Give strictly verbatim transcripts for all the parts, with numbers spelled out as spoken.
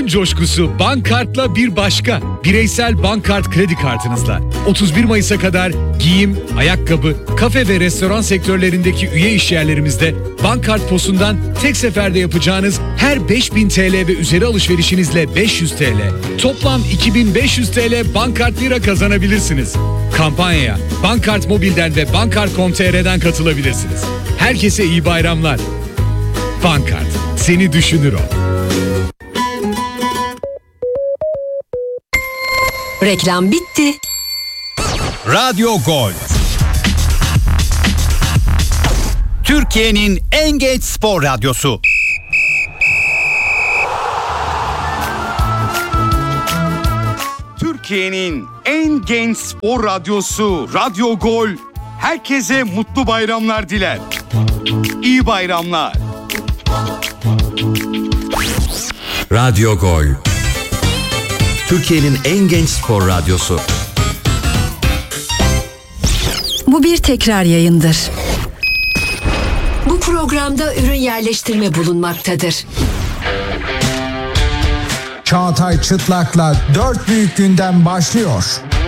bayram coşkusu Bankart'la bir başka. Bireysel Bankart kredi kartınızla otuz bir Mayıs'a kadar giyim, ayakkabı, kafe ve restoran sektörlerindeki üye işyerlerimizde Bankart Posu'ndan tek seferde yapacağınız her beş bin T L ve üzeri alışverişinizle beş yüz T L, toplam iki bin beş yüz T L Bankart Lira kazanabilirsiniz. Kampanyaya Bankart Mobil'den ve bankart nokta com nokta t r'den katılabilirsiniz. Herkese iyi bayramlar. Bankart, seni düşünür o. Reklam bitti. Radyo Gol. Türkiye'nin en genç spor radyosu. Türkiye'nin en genç spor radyosu Radyo Gol herkese mutlu bayramlar diler. İyi bayramlar. Radyo Gol. Türkiye'nin en genç spor radyosu. Bu bir tekrar yayındır. Bu programda ürün yerleştirme bulunmaktadır. Çağatay Çıtlak'la dört büyük gündem başlıyor.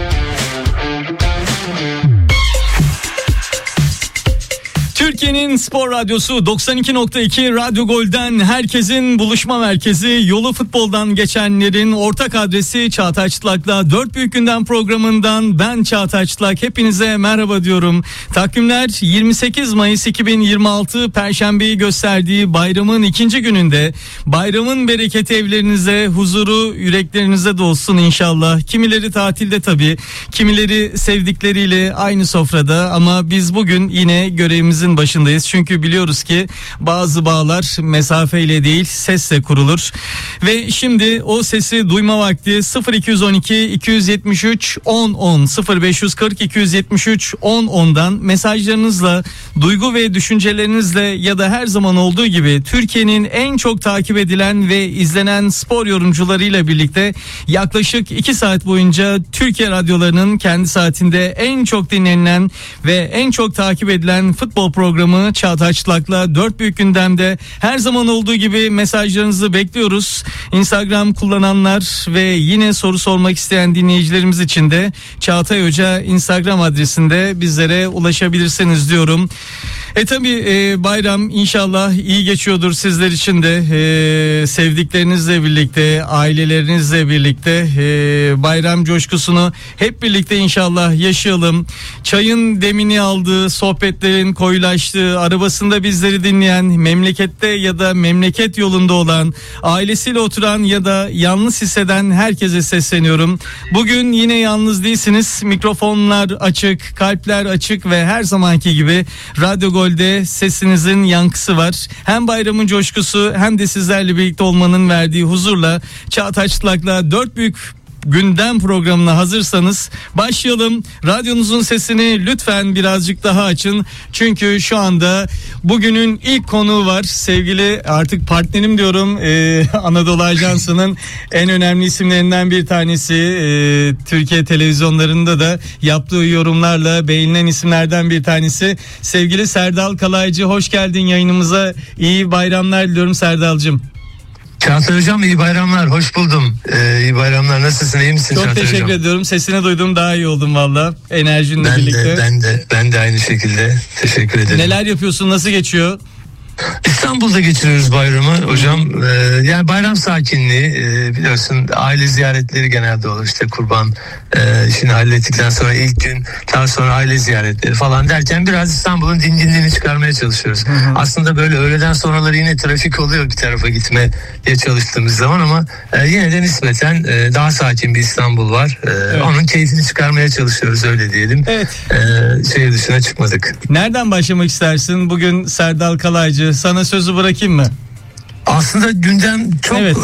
Türkiye'nin spor radyosu doksan iki nokta iki Radyo Gol'den herkesin buluşma merkezi, yolu futboldan geçenlerin ortak adresi Çağatay Çıtlak'la dört büyük gündem programından ben Çağatay Çıtlak. Hepinize merhaba diyorum. Takvimler yirmi sekiz Mayıs iki bin yirmi altı Perşembeyi gösterdiği bayramın ikinci gününde. Bayramın bereketi evlerinize, huzuru yüreklerinize dolsun inşallah. Kimileri tatilde tabii, kimileri sevdikleriyle aynı sofrada ama biz bugün yine görevimizin başındayız. Çünkü biliyoruz ki bazı bağlar mesafeyle değil sesle kurulur. Ve şimdi o sesi duyma vakti. Sıfır iki on iki iki yetmiş üç on on sıfır beş kırk iki yetmiş üç on ondan mesajlarınızla, duygu ve düşüncelerinizle ya da her zaman olduğu gibi Türkiye'nin en çok takip edilen ve izlenen spor yorumcularıyla birlikte yaklaşık iki saat boyunca Türkiye radyolarının kendi saatinde en çok dinlenilen ve en çok takip edilen futbol programı Çağatay Çıtlak'la dört büyük gündemde her zaman olduğu gibi mesajlarınızı bekliyoruz. Instagram kullananlar ve yine soru sormak isteyen dinleyicilerimiz için de Çağatay Hoca Instagram adresinde bizlere ulaşabilirsiniz diyorum. E tabi e, bayram inşallah iyi geçiyordur sizler için de, e, sevdiklerinizle birlikte, ailelerinizle birlikte e, bayram coşkusunu hep birlikte inşallah yaşayalım. Çayın demini aldığı, sohbetlerin koyulaştığı, arabasında bizleri dinleyen, memlekette ya da memleket yolunda olan, ailesiyle oturan ya da yalnız hisseden herkese sesleniyorum. Bugün yine yalnız değilsiniz. Mikrofonlar açık, kalpler açık ve her zamanki gibi Radyo Gol'de sesinizin yankısı var. Hem bayramın coşkusu hem de sizlerle birlikte olmanın verdiği huzurla Çağatay Çıtlak'la dört büyük gündem programına hazırsanız başlayalım. Radyonuzun sesini lütfen birazcık daha açın. Çünkü şu anda bugünün ilk konuğu var. Sevgili, artık partnerim diyorum, ee, Anadolu Ajansı'nın en önemli isimlerinden bir tanesi. Ee, Türkiye televizyonlarında da yaptığı yorumlarla beğenilen isimlerden bir tanesi. Sevgili Serdal Kalaycı, hoş geldin yayınımıza. İyi bayramlar diliyorum Serdal'cığım. Çağatay Hocam iyi bayramlar, hoş buldum. Ee, iyi bayramlar, nasılsın, iyi misin? Çok Çağatay teşekkür Hocam? ediyorum. Sesini duydum, daha iyi oldum valla. Enerjinle ben birlikte. De, ben de ben de aynı şekilde teşekkür ederim. Neler yapıyorsun, nasıl geçiyor? İstanbul'da geçiriyoruz bayramı hocam. Ee, yani bayram sakinliği, e, biliyorsun aile ziyaretleri genelde olur, işte kurban e, işini hallettikten sonra ilk gün, daha sonra aile ziyaretleri falan derken biraz İstanbul'un dinginliğini çıkarmaya çalışıyoruz. Hı hı. Aslında böyle öğleden sonraları yine trafik oluyor bir tarafa gitmeye çalıştığımız zaman ama e, yine de nispeten e, daha sakin bir İstanbul var. E, evet. Onun keyfini çıkarmaya çalışıyoruz, öyle diyelim. Evet. E, şehir dışına çıkmadık. Nereden başlamak istersin? Bugün Serdal Kalaycı, sana sözü bırakayım mı? Aslında gündem çok, evet.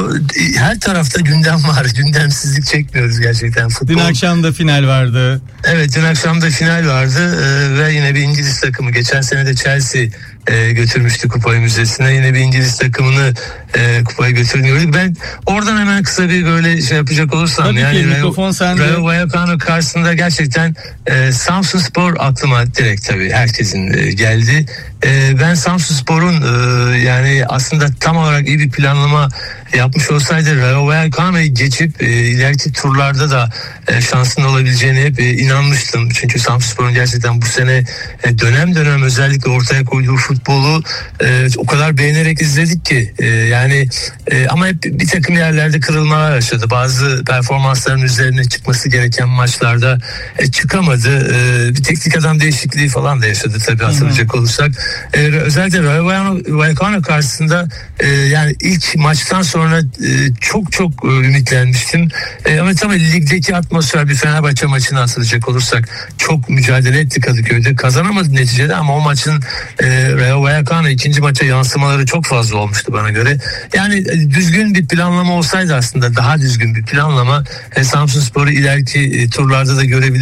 e, her tarafta gündem var. Gündemsizlik çekmiyoruz gerçekten. Futbol. Dün akşam da final vardı. Evet, dün akşam da final vardı e, ve yine bir İngiliz takımı, geçen sene de Chelsea e, götürmüştü Kupa Müzesi'ne. Yine bir İngiliz takımını e, kupaya götürdüğünü gördük. Ben oradan hemen kısa bir böyle şey yapacak olursam. Tabii yani ki, mikrofon sende. Rayo Vallecano karşısında gerçekten e, Samsunspor aklıma direkt tabii herkesin e, geldi. E, ben Samsunspor'un e, yani aslında tam olarak iyi bir planlama yapmış olsaydı Rayo Vallecano'yu geçip e, ileriki turlarda da e, şansın olabileceğine hep e, inanmıştım. Çünkü Samsunspor'un gerçekten bu sene e, dönem dönem özellikle ortaya koyduğu futbolu e, o kadar beğenerek izledik ki e, yani e, ama hep bir takım yerlerde kırılmalar yaşadı. Bazı performansların üzerine çıkması gereken maçlarda e, çıkamadı. E, bir teknik adam değişikliği falan da yaşadı tabii hatırlayacak olursak. E, özellikle Rayo Vallecano karşısında e, yani ilk maçtan sonra e, çok çok e, ümitlenmiştim. E, ama tabii ligdeki atmosfer bir Fenerbahçe maçını hatırlayacak olursak çok mücadele etti Kadıköy'de. Kazanamadı neticede ama o maçın e, Rayo Vallecano ikinci maça yansımaları çok fazla olmuştu bana göre. Yani e, düzgün bir planlama olsaydı aslında daha düzgün bir planlama e, Samsunspor'u ileriki e, turlarda da görebilir.